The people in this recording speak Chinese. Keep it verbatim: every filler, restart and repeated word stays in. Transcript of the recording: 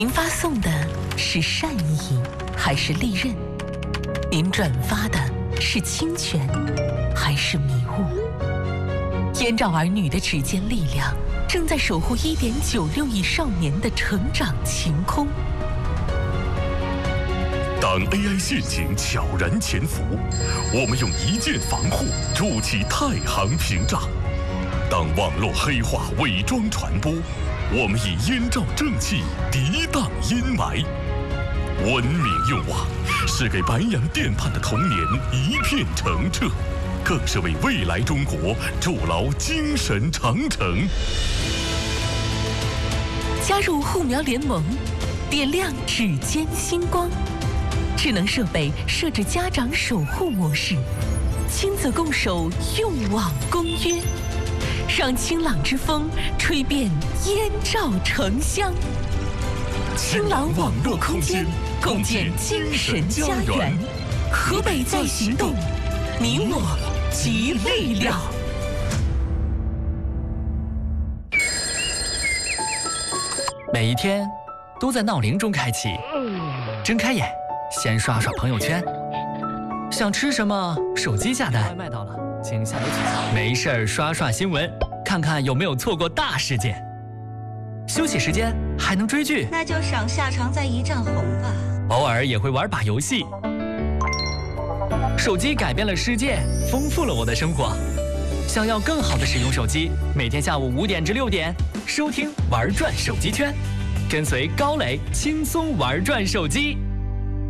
您发送的是善意还是利刃？您转发的是侵权还是迷雾？燕赵儿女的指尖力量正在守护 一点九六亿少年的成长晴空。 当 A I 陷阱悄然潜伏，我们用一键防护筑起太行屏障；当网络黑化伪装传播，我们以燕赵正气涤荡阴霾。文明用网是给白洋淀畔的童年一片澄澈，更是为未来中国筑牢精神长城。 加入护苗联盟，点亮指尖星光。智能设备设置家长守护模式，亲子共守用网公约，让清朗之风吹遍燕赵城乡。清朗网络空间，共建精神家园。河北在行动，你我集力量。 每一天都在闹铃中开启，睁开眼，先刷刷朋友圈。想吃什么，手机下单。外卖到了，请下楼取餐。没事儿，刷刷新闻，看看有没有错过大事件。休息时间还能追剧， 那就赏夏常在一丈红吧。 偶尔也会玩把游戏。手机改变了世界，丰富了我的生活。想要更好的使用手机，每天下午五点至六点，收听玩转手机圈，跟随高磊轻松玩转手机。